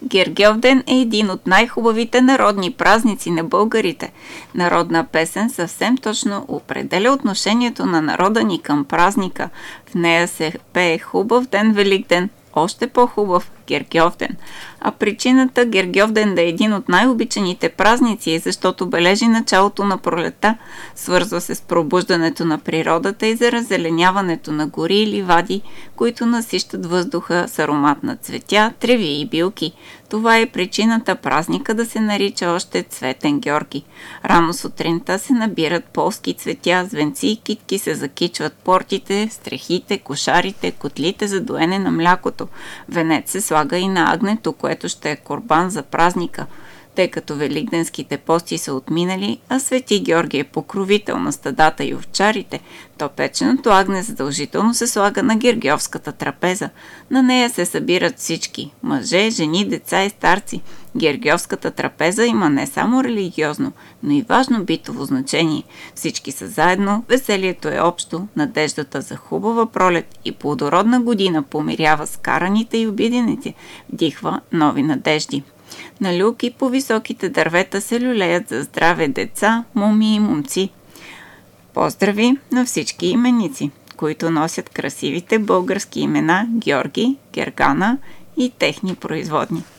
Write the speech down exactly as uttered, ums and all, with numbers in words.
Гергьовден е един от най-хубавите народни празници на българите. Народна песен съвсем точно определя отношението на народа ни към празника. В нея се пее хубав ден Великден, още по-хубав Гергьовден. А причината Гергьовден да е един от най-обичаните празници е защото бележи началото на пролета, свързва се с пробуждането на природата и за раззеленяването на гори и ливади, които насищат въздуха с аромат на цветя, треви и билки. Това е причината празника да се нарича още Цветен Георги. Рано сутринта се набират полски цветя, звенци и китки се закичват портите, стрехите, кошарите, котлите за доене на млякото. Венец се слага и на агнето, което ще е корбан за празника. Тъй като великденските пости са отминали, а Свети Георги е покровител на стадата и овчарите, то печеното агне задължително се слага на гергьовската трапеза. На нея се събират всички – мъже, жени, деца и старци. Гергьовската трапеза има не само религиозно, но и важно битово значение. Всички са заедно, веселието е общо, надеждата за хубава пролет и плодородна година помирява скараните и обидените, вдихва нови надежди. На люлки по високите дървета се люлеят за здраве деца, моми и момци. Поздрави на всички именици, които носят красивите български имена Георги, Гергана и техни производни.